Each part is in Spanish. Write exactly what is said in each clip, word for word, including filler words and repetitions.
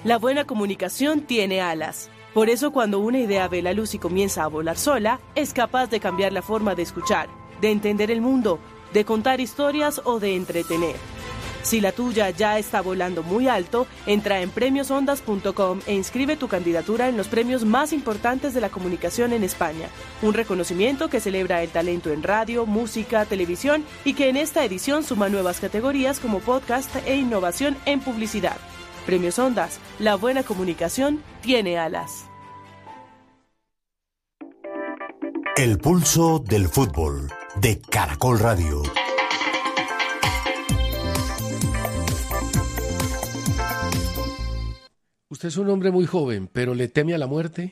La buena comunicación tiene alas. Por eso cuando una idea ve la luz y comienza a volar sola, es capaz de cambiar la forma de escuchar, de entender el mundo, de contar historias o de entretener. Si la tuya ya está volando muy alto, entra en premios ondas punto com e inscribe tu candidatura en los premios más importantes de la comunicación en España. Un reconocimiento que celebra el talento en radio, música, televisión y que en esta edición suma nuevas categorías como podcast e innovación en publicidad. Premios Ondas, la buena comunicación tiene alas. El pulso del fútbol de Caracol Radio. Usted es un hombre muy joven, pero ¿le teme a la muerte?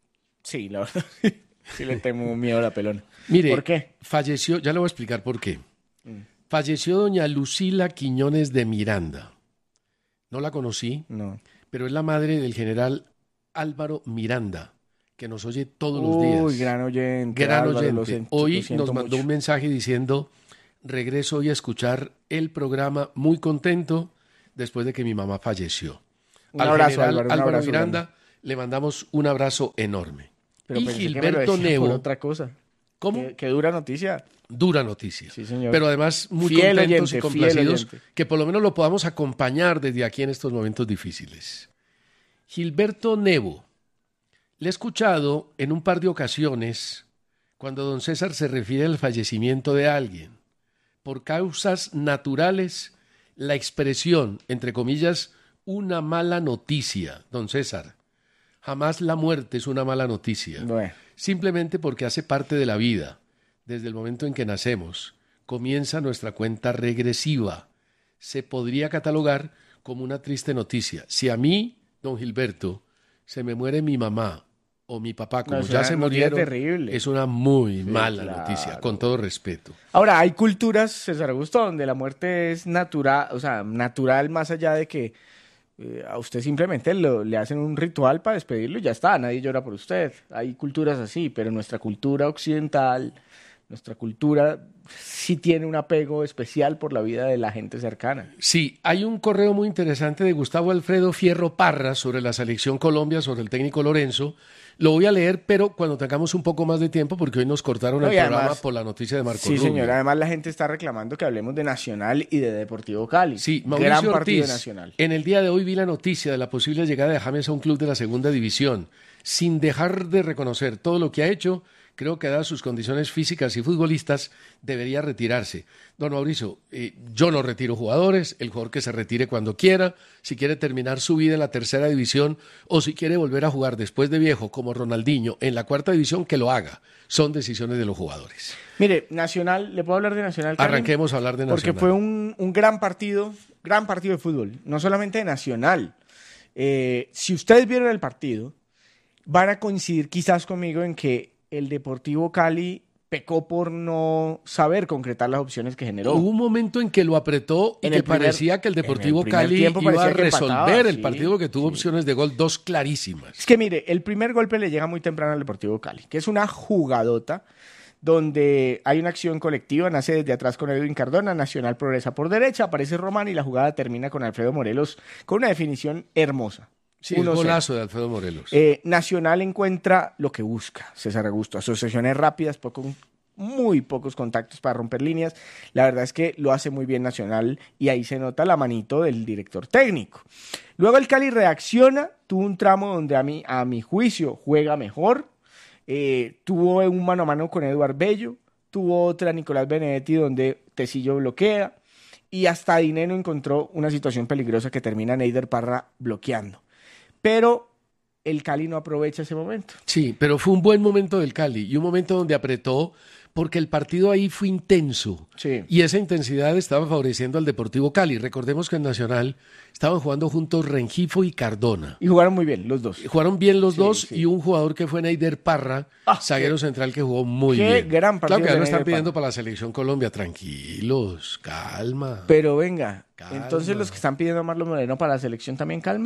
Sí, la verdad. Sí le tengo miedo a la pelona. Mire, ¿por qué? Falleció, ya le voy a explicar por qué. Mm. Falleció doña Lucila Quiñones de Miranda. No la conocí, no, pero es la madre del general Álvaro Miranda, que nos oye todos los Uy, días. Uy, gran oyente. Gran Álvaro, oyente. Siento, hoy nos mandó mucho. un mensaje diciendo, regreso hoy a escuchar el programa muy contento después de que mi mamá falleció. Un Al abrazo, general Álvaro, un Álvaro abrazo Miranda grande. Le mandamos un abrazo enorme. Pero y Gilberto Nebo. Por otra cosa. ¿Cómo? Qué, qué dura noticia. Dura noticia. Sí, señor. Pero además muy fiel contentos oyente, y complacidos que por lo menos lo podamos acompañar desde aquí en estos momentos difíciles. Gilberto Nebo. Le he escuchado en un par de ocasiones cuando don César se refiere al fallecimiento de alguien. Por causas naturales, la expresión, entre comillas, una mala noticia, don César. Jamás la muerte es una mala noticia. Bueno. Simplemente porque hace parte de la vida. Desde el momento en que nacemos, comienza nuestra cuenta regresiva. Se podría catalogar como una triste noticia. Si a mí, don Gilberto, se me muere mi mamá o mi papá, como no, ya se murieron, terrible. es una muy sí, mala claro. noticia, con todo respeto. Ahora, hay culturas, César Augusto, donde la muerte es natural, o sea, natural más allá de que eh, a usted simplemente lo, le hacen un ritual para despedirlo y ya está, nadie llora por usted. Hay culturas así, pero nuestra cultura occidental, nuestra cultura sí tiene un apego especial por la vida de la gente cercana. Sí, hay un correo muy interesante de Gustavo Alfredo Fierro Parra sobre la selección Colombia, sobre el técnico Lorenzo. Lo voy a leer, pero cuando tengamos un poco más de tiempo, porque hoy nos cortaron no, el además, programa por la noticia de Marco sí, Rubio. Sí, señor. Además, la gente está reclamando que hablemos de Nacional y de Deportivo Cali. Sí, Mauricio Gran Ortiz, partido de Nacional. En el día de hoy vi la noticia de la posible llegada de James a un club de la segunda división. Sin dejar de reconocer todo lo que ha hecho, creo que dadas sus condiciones físicas y futbolistas, debería retirarse. Don Mauricio, eh, yo no retiro jugadores, el jugador que se retire cuando quiera, si quiere terminar su vida en la tercera división o si quiere volver a jugar después de viejo como Ronaldinho en la cuarta división, que lo haga. Son decisiones de los jugadores. Mire, Nacional, ¿le puedo hablar de Nacional, Karen? Arranquemos a hablar de Nacional. Porque fue un, un gran partido, gran partido de fútbol, no solamente de Nacional. Eh, si ustedes vieron el partido, van a coincidir quizás conmigo en que el Deportivo Cali pecó por no saber concretar las opciones que generó. Hubo un momento en que lo apretó y en que el primer, parecía que el Deportivo el Cali iba a resolver empataba, el sí, partido, que tuvo sí. opciones de gol, dos clarísimas. Es que mire, el primer golpe le llega muy temprano al Deportivo Cali, que es una jugadota donde hay una acción colectiva, nace desde atrás con Edwin Cardona, Nacional progresa por derecha, aparece Román y la jugada termina con Alfredo Morelos con una definición hermosa. Sí, el golazo de Alfredo Morelos. Eh, Nacional encuentra lo que busca, César Augusto, asociaciones rápidas, poco, muy pocos contactos para romper líneas. La verdad es que lo hace muy bien Nacional y ahí se nota la manito del director técnico. Luego el Cali reacciona, tuvo un tramo donde a mi, a mi juicio juega mejor, eh, tuvo un mano a mano con Eduard Bello, tuvo otra Nicolás Benedetti donde Tecillo bloquea y hasta Dineno encontró una situación peligrosa que termina Neider Parra bloqueando. Pero el Cali no aprovecha ese momento. Sí, pero fue un buen momento del Cali y un momento donde apretó porque el partido ahí fue intenso. Sí. Y esa intensidad estaba favoreciendo al Deportivo Cali. Recordemos que en Nacional estaban jugando juntos Rengifo y Cardona. Y jugaron muy bien los dos. Jugaron bien los sí, dos sí. y un jugador que fue Neider Parra, ah, zaguero qué, central que jugó muy qué bien. Qué gran partido. Claro que ya lo están Neider pidiendo Parra. para la Selección Colombia. Tranquilos, calma. Pero venga, calma. Entonces los que están pidiendo a Marlon Moreno para la selección también calma.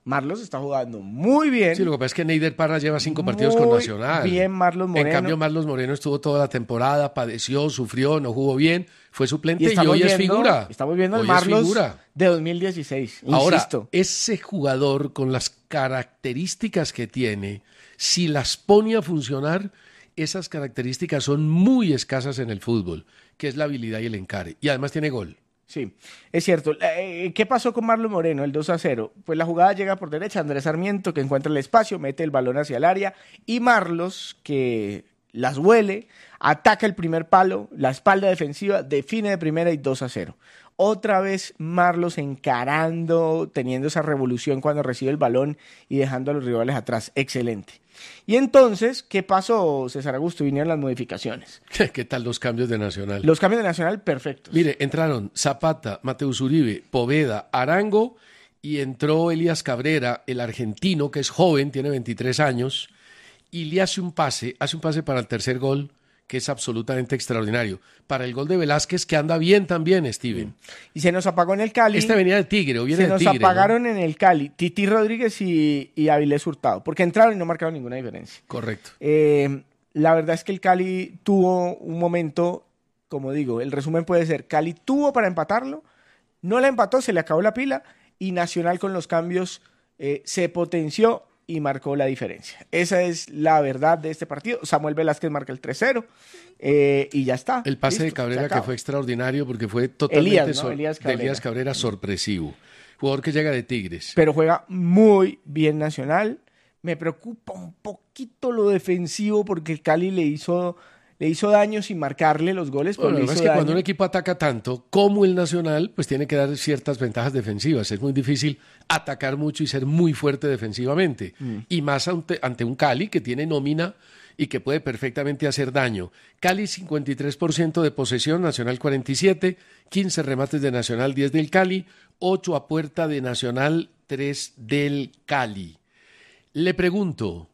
Marlos está jugando muy bien. Sí, lo que pasa es que Neider Parra lleva cinco partidos con Nacional. Bien, Marlos Moreno. En cambio, Marlos Moreno estuvo toda la temporada, padeció, sufrió, no jugó bien, fue suplente y, y hoy viendo, es figura. Estamos viendo el Marlos de dos mil dieciséis. Ahora, insisto. ese jugador con las características que tiene, si las pone a funcionar, esas características son muy escasas en el fútbol, que es la habilidad y el encare. Y además tiene gol. Sí, es cierto. ¿Qué pasó con Marlos Moreno, el dos a cero? Pues la jugada llega por derecha, Andrés Sarmiento, que encuentra el espacio, mete el balón hacia el área, y Marlos, que las huele, ataca el primer palo, la espalda defensiva, define de primera y dos a cero. Otra vez Marlos encarando, teniendo esa revolución cuando recibe el balón y dejando a los rivales atrás. Excelente. Y entonces, ¿qué pasó, César Augusto? Vinieron las modificaciones. ¿Qué tal los cambios de Nacional? Los cambios de Nacional, perfectos. Mire, entraron Zapata, Mateus Uribe, Poveda, Arango y entró Elías Cabrera, el argentino, que es joven, tiene veintitrés años, y le hace un pase, hace un pase para el tercer gol, que es absolutamente extraordinario. Para el gol de Velázquez, que anda bien también, Steven. Y se nos apagó en el Cali. Este venía de Tigre, o viene de Tigre. Se nos apagaron, ¿no? En el Cali Titi Rodríguez y, y Avilés Hurtado, porque entraron y no marcaron ninguna diferencia. Correcto. Eh, la verdad es que el Cali tuvo un momento, como digo, el resumen puede ser, Cali tuvo para empatarlo, no la empató, se le acabó la pila, y Nacional con los cambios eh, se potenció y marcó la diferencia. Esa es la verdad de este partido. Samuel Velázquez marca el tres cero eh, y ya está. El pase Listo, de Cabrera que fue extraordinario porque fue totalmente Elías, ¿no? so Elías Cabrera. de Elías Cabrera sorpresivo. Jugador que llega de Tigres. Pero juega muy bien Nacional. Me preocupa un poquito lo defensivo porque el Cali le hizo... Le hizo daño sin marcarle los goles. Bueno, pero lo le que hizo es que daño. cuando un equipo ataca tanto como el Nacional, pues tiene que dar ciertas ventajas defensivas. Es muy difícil atacar mucho y ser muy fuerte defensivamente. Mm. Y más ante, ante un Cali que tiene nómina y que puede perfectamente hacer daño. Cali cincuenta y tres por ciento de posesión, Nacional cuarenta y siete, quince remates de Nacional, diez del Cali, ocho a puerta de Nacional, tres del Cali. Le pregunto,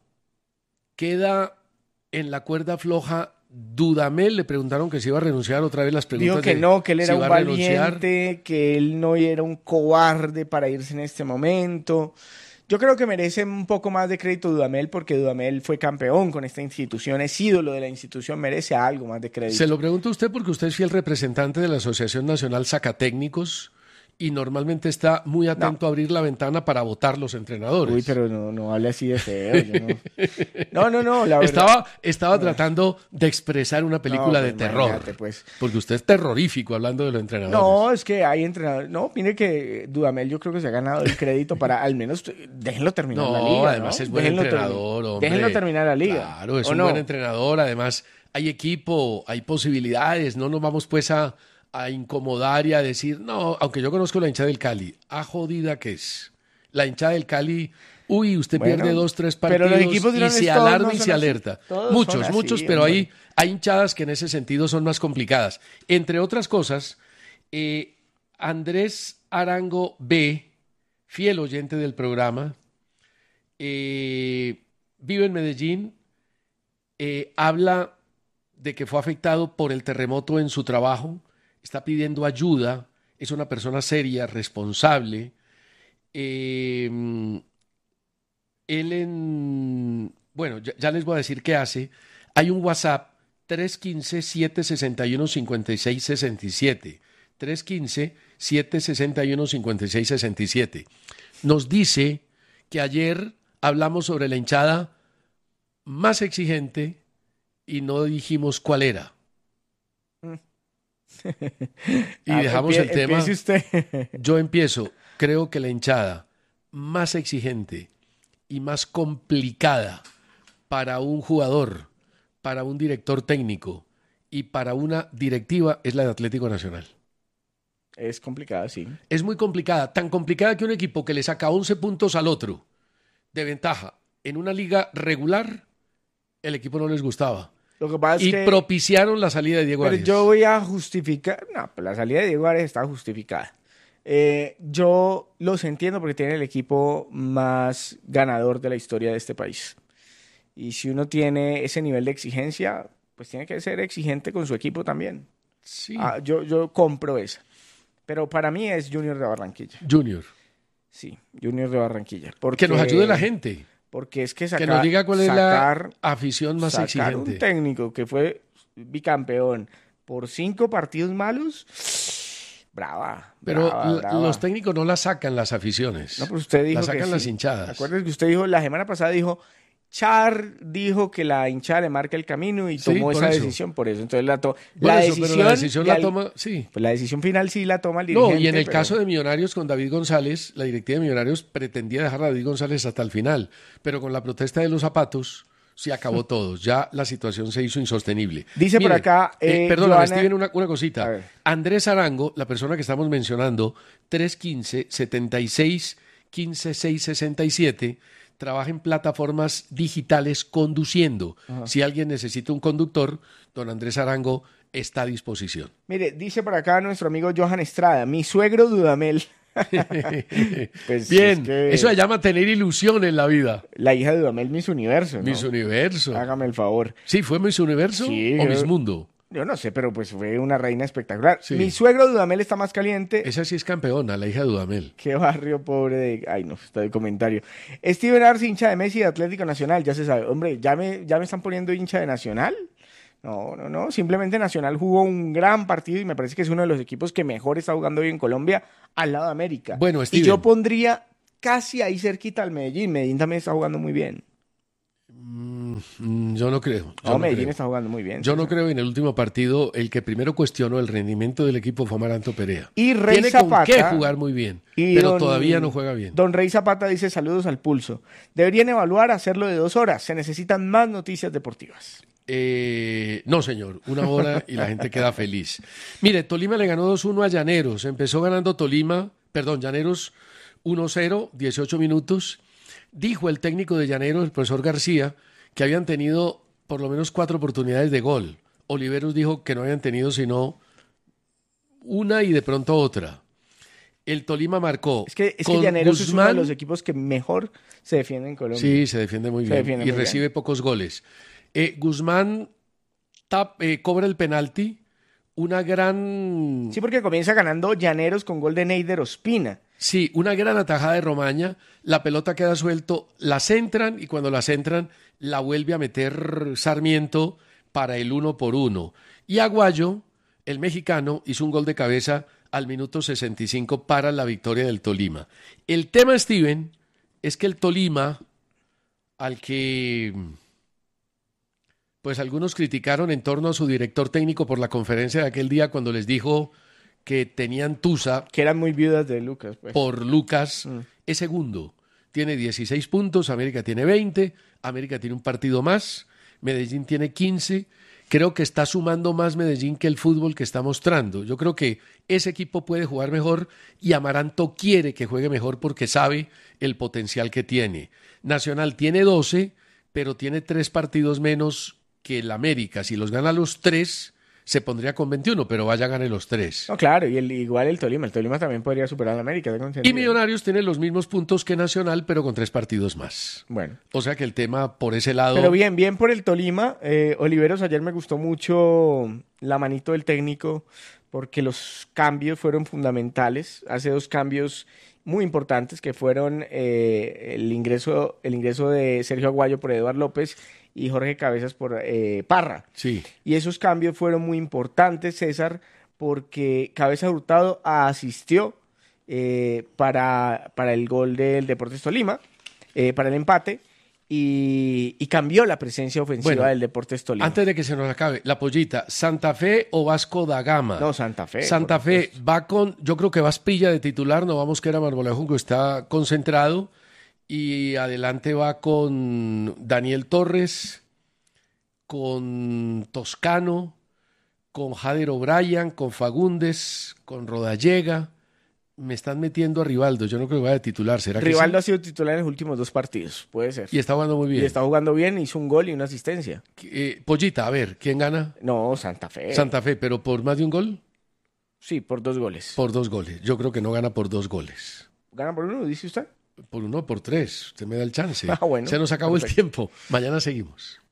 ¿queda en la cuerda floja Dudamel? Le preguntaron que si iba a renunciar, otra vez las preguntas. Dijo que de, no, que él era si un valiente, que él no era un cobarde para irse en este momento. Yo creo que merece un poco más de crédito Dudamel porque Dudamel fue campeón con esta institución, es ídolo de la institución, merece algo más de crédito. Se lo pregunto a usted porque usted es fiel representante de la Asociación Nacional Sacatécnicos y normalmente está muy atento no. a abrir la ventana para votar los entrenadores. Uy, pero no, no hable así de feo. Yo no... no, no, no, la verdad. Estaba, estaba no. tratando de expresar una película no, pues, de terror. Pues. Porque usted es terrorífico hablando de los entrenadores. No, es que hay entrenadores. No, mire que Dudamel yo creo que se ha ganado el crédito para al menos déjenlo terminar no, la liga. Además ¿no? es buen déjenlo entrenador, ter... hombre. Déjenlo terminar la liga. Claro, es un no? buen entrenador. Además, hay equipo, hay posibilidades. No nos vamos pues a. a incomodar y a decir, no, aunque yo conozco la hinchada del Cali, a jodida que es. La hinchada del Cali, uy, usted bueno, pierde dos, tres partidos pero los equipos y se alarma y se alerta. Todos muchos, así, muchos, pero hay, hay hinchadas que en ese sentido son más complicadas. Entre otras cosas, eh, Andrés Arango B., fiel oyente del programa, eh, vive en Medellín, eh, habla de que fue afectado por el terremoto en su trabajo, está pidiendo ayuda, es una persona seria, responsable. Eh, él en... Bueno, ya, ya les voy a decir qué hace. Hay un WhatsApp, tres uno cinco, siete seis uno, cinco seis seis siete. tres uno cinco, siete seis uno, cinco seis seis siete. Nos dice que ayer hablamos sobre la hinchada más exigente y no dijimos cuál era. Y ah, dejamos el tema. Usted. Yo empiezo. Creo que la hinchada más exigente y más complicada para un jugador, para un director técnico y para una directiva es la de Atlético Nacional. Es complicada, sí. Es muy complicada. Tan complicada que un equipo que le saca once puntos al otro de ventaja en una liga regular, el equipo no les gustaba. Lo que pasa es y que... propiciaron la salida de Diego Pero Arias. Yo voy a justificar... No, pues la salida de Diego Arias está justificada. Eh, yo los entiendo porque tiene el equipo más ganador de la historia de este país. Y si uno tiene ese nivel de exigencia, pues tiene que ser exigente con su equipo también. Sí. Ah, yo, yo compro esa. Pero para mí es Junior de Barranquilla. Junior. Sí, Junior de Barranquilla. Porque, que nos ayude la gente. Porque es que sacar... Que nos diga cuál es sacar, la afición más sacar exigente. un técnico que fue bicampeón por cinco partidos malos... Brava, Pero brava, l- brava. los técnicos no la sacan las aficiones. No, pero usted dijo la sacan que las sí. hinchadas. Acuérdese que usted dijo, la semana pasada dijo, Char dijo que la hinchada le marca el camino y Sí, tomó por esa eso. decisión por eso. Entonces la, to Por la, eso, decisión pero la decisión de la al- toma, sí. pues la decisión final sí la toma el No, dirigente. y en el pero- caso de Millonarios con David González, la directiva de Millonarios pretendía dejar a David González hasta el final, pero con la protesta de los zapatos se acabó todo. Ya la situación se hizo insostenible. Dice por acá, Eh, eh, perdóname, Joana- Steven, una, una A cosita. ver. Andrés Arango, la persona que estamos mencionando, tres uno cinco, setenta y seis, quince, seis, sesenta y siete, trabaja en plataformas digitales conduciendo. Si alguien necesita un conductor, don Andrés Arango está a disposición. Mire, dice por acá nuestro amigo Johan Estrada, mi suegro Dudamel. Pues Bien, es que eso se llama tener ilusión en la vida. la hija de Dudamel, Miss Universo, ¿no? Miss Universo. Hágame el favor. Sí, ¿fue Miss Universo Sí, o yo- Miss Mundo? Yo no sé, pero pues fue una reina espectacular. Sí. Mi suegro Dudamel está más caliente. Esa sí es campeona, la hija de Dudamel. Qué barrio pobre de... Ay, no, está el comentario. Steven Arce, hincha de Messi de Atlético Nacional, ya se sabe. Hombre, ¿ya me, ya me están poniendo hincha de Nacional? No, no, no. Simplemente Nacional jugó un gran partido y me parece que es uno de los equipos que mejor está jugando hoy en Colombia al lado de América. Bueno, y Steven. yo pondría casi ahí cerquita al Medellín. Medellín también está jugando muy bien. Mm, yo no creo. Yo No, no Medellín creo. está jugando muy bien. Yo no creo en el último partido. El que primero cuestionó el rendimiento del equipo fue Amaranto Perea. Y Rey Tiene Zapata. con qué jugar muy bien, Y pero don- todavía no juega bien. Don Rey Zapata dice saludos al pulso. Deberían evaluar hacerlo de dos horas. Se necesitan más noticias deportivas. Eh, no, señor, una hora y la gente queda feliz. Mire, Tolima le ganó dos uno a Llaneros. Empezó ganando Tolima, perdón, Llaneros uno cero, dieciocho minutos. Dijo el técnico de Llaneros, el profesor García, que habían tenido por lo menos cuatro oportunidades de gol. Oliveros dijo que no habían tenido sino una y de pronto otra. El Tolima marcó. Es que, es que con Llaneros es uno de Guzmán. los equipos que mejor se defiende en Colombia. Sí, se defiende muy Se bien defiende y muy recibe bien. pocos goles. Eh, Guzmán tap- eh, cobra el penalti, una gran, Sí, porque comienza ganando Llaneros con gol de Neider Ospina. sí, una gran atajada de Romaña. La pelota queda suelto, la centran y cuando la centran la vuelve a meter Sarmiento para el uno por uno. Y Aguayo, el mexicano, hizo un gol de cabeza al minuto sesenta y cinco para la victoria del Tolima. El tema, Steven, es que el Tolima, al que pues algunos criticaron en torno a su director técnico por la conferencia de aquel día cuando les dijo que tenían tusa Que eran muy viudas de Lucas. Pues. por Lucas, es segundo. Tiene dieciséis puntos, América tiene veinte, América tiene un partido más, Medellín tiene quince. Creo que está sumando más Medellín que el fútbol que está mostrando. Yo creo que ese equipo puede jugar mejor y Amaranto quiere que juegue mejor porque sabe el potencial que tiene. Nacional tiene doce, pero tiene tres partidos menos que el América. Si los gana los tres, se pondría con veintiuno, pero vaya, gane los tres. No, claro, y el, igual el Tolima. El Tolima también podría superar a América. ¿tengo Y entendido? Millonarios tiene los mismos puntos que Nacional, pero con tres partidos más. Bueno. O sea que el tema por ese lado... Pero bien, bien por el Tolima. Eh, Oliveros, ayer me gustó mucho la manito del técnico porque los cambios fueron fundamentales. Hace dos cambios muy importantes que fueron eh, el ingreso el ingreso de Sergio Aguayo por Eduardo López y Jorge Cabezas por eh, Parra. Sí. Y esos cambios fueron muy importantes, César, porque Cabeza Hurtado asistió eh, para, para el gol del Deportes Tolima, eh, para el empate, y, y cambió la presencia ofensiva Bueno, del Deportes Tolima. Antes de que se nos acabe, la pollita, ¿Santa Fe o Vasco da Gama? No, Santa Fe. Santa por Fe supuesto. va con, yo creo que va Asprilla de titular, no vamos que era Marmolejo que está concentrado, y adelante va con Daniel Torres, con Toscano, con Jader O'Brien, con Fagundes, con Rodallega. Me están metiendo a Rivaldo, yo no creo que vaya de titular, ¿será que Rivaldo sí? ha sido titular en los últimos dos partidos, puede ser. Y está jugando muy bien. Y está jugando bien, hizo un gol y una asistencia. Eh, Pollita, a ver, ¿quién gana? No, Santa Fe. Santa Fe, pero por más de un gol, Sí, por dos goles. por dos goles. Yo creo que no gana por dos goles. ¿Gana por uno, dice usted? Por uno, por tres. Usted me da el chance. Ah, bueno, Se nos acabó el perfecto. tiempo. Mañana seguimos.